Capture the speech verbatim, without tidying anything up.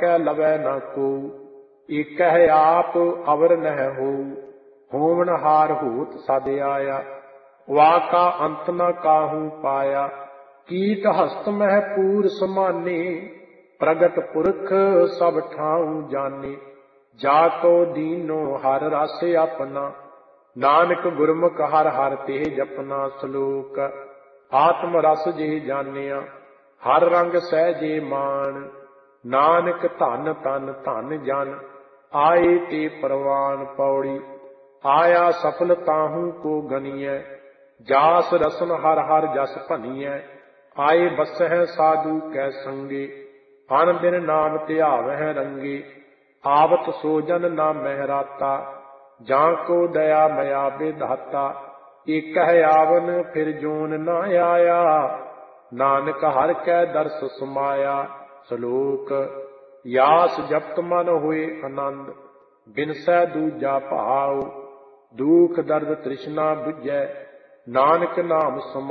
कै लवै न को। एकह आप अवर नह हो, होवनहार होत सद आया। वाका अंत न काहू पाया, कीट हस्त मह पूर समाने। प्रगट पुरख सब ठाऊं जाने, जाको दीनो हर रस अपना। नानक गुरमुख हर हर तेह जपना। सलोक आत्म रस जे जानिया, हर रंग सहजे मान। नानक धन तन धन जन, आए ते परवान। पौड़ी आया सफल ताहू को गनिय, जास रसन हर हर जस भनिय। आए बसह साधु कै संगे, अन दिन नाम ध्यावह रंगे। आवत सोजन न महराता, जाको दया मया विधाता। एकह आवन फिर जोन न आया, नानक हर कै दर्श समाया। सलोक यास जपत मन होए आनंद, बिनसै दूजा भाव। दुख दर्द तृष्णा बुझै, नानक नाम समाय।